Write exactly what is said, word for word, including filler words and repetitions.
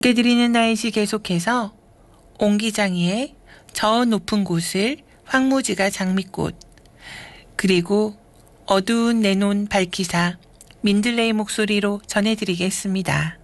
깨드리는 나잇이 계속해서 옹기장이의 저 높은 곳을 황무지가 장미꽃, 그리고 어두운 내 눈 밝히사 민들레의 목소리로 전해드리겠습니다.